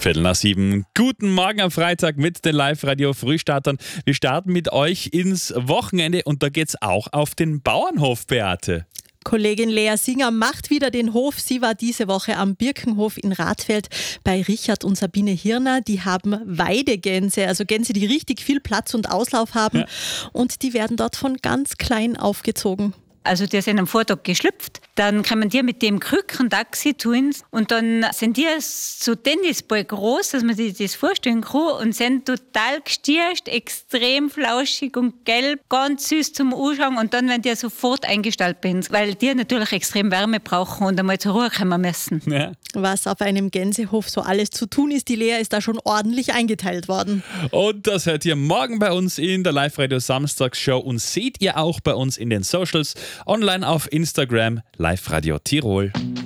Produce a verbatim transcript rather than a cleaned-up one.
Viertel nach sieben. Guten Morgen am Freitag mit den Live-Radio-Frühstartern. Wir starten mit euch ins Wochenende und da geht's auch auf den Bauernhof, Beate. Kollegin Lea Singer macht wieder den Hof. Sie war diese Woche am Birkenhof in Rathfeld bei Richard und Sabine Hirner. Die haben Weidegänse, also Gänse, die richtig viel Platz und Auslauf haben. Ja. Und die werden dort von ganz klein aufgezogen. Also die sind am Vortag geschlüpft, dann kommen die mit dem Krücken Taxi tun und dann sind die so Tennisball groß, dass man sich das vorstellen kann und sind total gestierscht, extrem flauschig und gelb, ganz süß zum Anschauen und dann werden die sofort eingestellt bei uns, weil die natürlich extrem Wärme brauchen und einmal zur Ruhe kommen müssen. Ja. Was auf einem Gänsehof so alles zu tun ist, die Lea ist da schon ordentlich eingeteilt worden. Und das hört ihr morgen bei uns in der Live-Radio Samstagsshow und seht ihr auch bei uns in den Socials. Online auf Instagram, Live Radio Tirol.